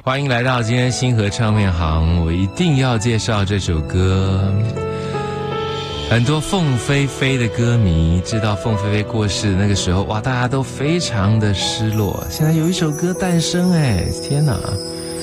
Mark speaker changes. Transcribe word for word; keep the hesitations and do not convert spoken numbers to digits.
Speaker 1: 欢迎来到今天星河唱片行，我一定要介绍这首歌。很多凤飞飞的歌迷知道凤飞飞过世的那个时候，哇，大家都非常的失落。现在有一首歌诞生，哎，天哪！